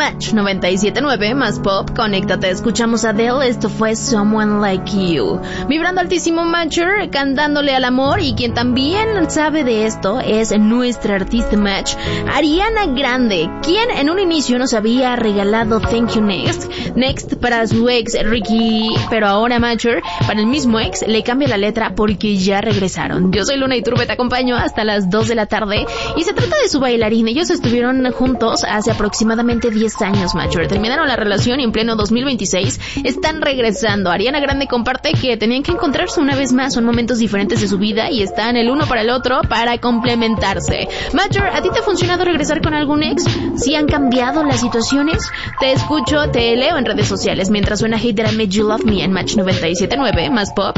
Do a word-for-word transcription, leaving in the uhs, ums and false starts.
Match noventa y siete punto nueve más pop, conéctate, escuchamos a Adele, esto fue Someone Like You. Vibrando altísimo Matcher, cantándole al amor, y quien también sabe de esto es nuestra artista Match, Ariana Grande, quien en un inicio nos había regalado Thank You Next, Next para su ex Ricky, pero ahora Matcher, para el mismo ex, le cambia la letra porque ya regresaron. Yo soy Luna Iturbe, te acompaño hasta las dos de la tarde, y se trata de su bailarín. Ellos estuvieron juntos hace aproximadamente diez años, Matcher. Terminaron la relación y en pleno dos mil veintiséis están regresando. Ariana Grande comparte que tenían que encontrarse una vez más, son momentos diferentes de su vida y están el uno para el otro para complementarse. Matcher, ¿a ti te ha funcionado regresar con algún ex? ¿Sí han cambiado las situaciones? Te escucho, te leo en redes sociales mientras suena Hate That I Made You Love Me en Match noventa y siete punto nueve más pop.